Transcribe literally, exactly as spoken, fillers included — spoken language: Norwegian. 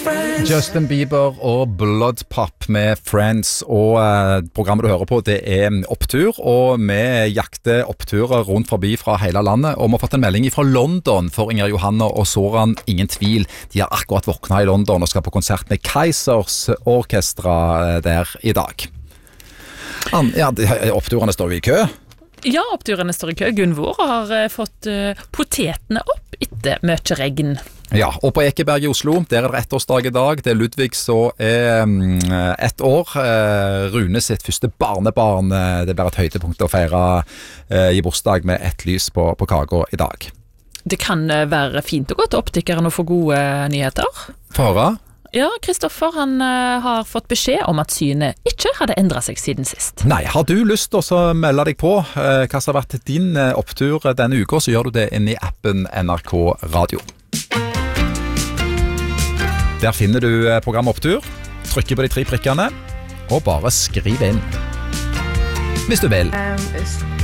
Justin Bieber og Blood Pop med Friends, og eh, programmet du hører på, det er Opptur, og vi jakter oppturer rundt forbi fra hele landet, og vi har fått en melding fra London for Inger Johanna og Soran, ingen tvil. De har akkurat våknet i London og skal på konsert med Kaizers orkestra der i dag. An, ja, oppturene står jo i kø. Ja, oppturene står i kø. Gunvor har uh, fått uh, potetene opp etter mye regn. Ja, og på Ekeberg i Oslo, der er det ettårsdag i dag. Det er Ludvig som er um, ett år. Uh, Rune sitt første barnebarn. Uh, det blir et høydepunkt å feire uh, i bursdag med ett lys på, på kaka i dag. Det kan uh, være fint å gå til optikeren og få gode uh, nyheter. Få høre. Ja, Kristoffer han uh, har fått beskjed om at synet ikke hadde endret seg siden sist. Nei, har du lyst til å melde deg på uh, hva som har vært din uh, opptur denne uka, så gjør du det inn i appen N R K Radio. Der finner du uh, program Opptur, trykker på de tre prikkene, og bare skriv inn. Hvis du vil.